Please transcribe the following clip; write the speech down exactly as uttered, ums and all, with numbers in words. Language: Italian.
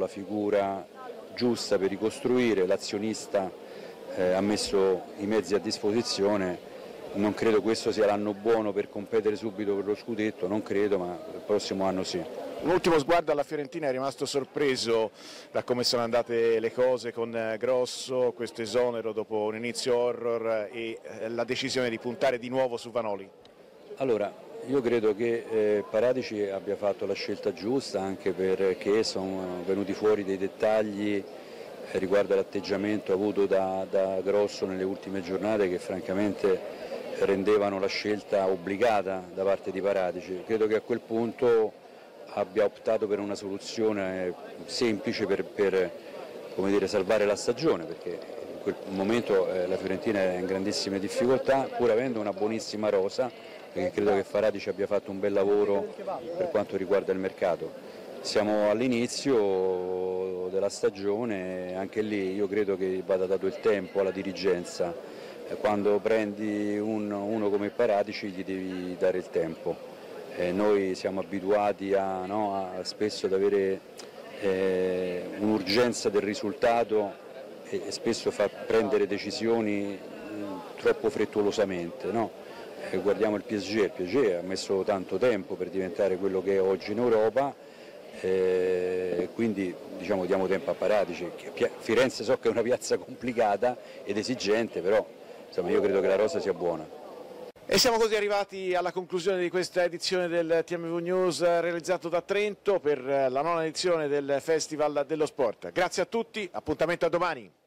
la figura giusta per ricostruire, l'azionista eh, ha messo i mezzi a disposizione. Non credo questo sia l'anno buono per competere subito per lo scudetto, non credo, ma il prossimo anno sì. Un ultimo sguardo alla Fiorentina, è rimasto sorpreso da come sono andate le cose con Grosso, questo esonero dopo un inizio horror e la decisione di puntare di nuovo su Vanoli? Allora, io credo che eh, Paratici abbia fatto la scelta giusta, anche perché sono venuti fuori dei dettagli eh, riguardo all'atteggiamento avuto da, da Grosso nelle ultime giornate che francamente rendevano la scelta obbligata da parte di Paratici. Credo che a quel punto abbia optato per una soluzione semplice per, per come dire, salvare la stagione, perché in quel momento eh, la Fiorentina è in grandissime difficoltà, pur avendo una buonissima rosa, perché credo che Paratici abbia fatto un bel lavoro per quanto riguarda il mercato. Siamo all'inizio della stagione, anche lì io credo che vada dato il tempo alla dirigenza. Quando prendi un, uno come Paratici gli devi dare il tempo. Eh, noi siamo abituati a, no, a spesso ad avere eh, un'urgenza del risultato e, e spesso fa prendere decisioni mh, troppo frettolosamente. No? Eh, guardiamo il P S G, il P S G ha messo tanto tempo per diventare quello che è oggi in Europa, eh, quindi diciamo, diamo tempo a Paratici. Firenze so che è una piazza complicata ed esigente, però insomma, io credo che la rosa sia buona. E siamo così arrivati alla conclusione di questa edizione del T M V News realizzato da Trento per la nona edizione del Festival dello Sport. Grazie a tutti, appuntamento a domani.